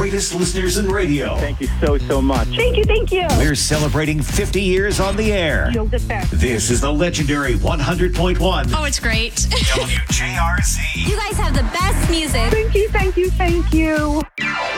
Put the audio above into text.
greatest listeners in radio. Thank you so much. Thank you, thank you. We're celebrating 50 years on the air. You're the best. This is the legendary 100.1 Oh, it's great. WJRZ. You guys have the best music. Thank you, thank you, thank you.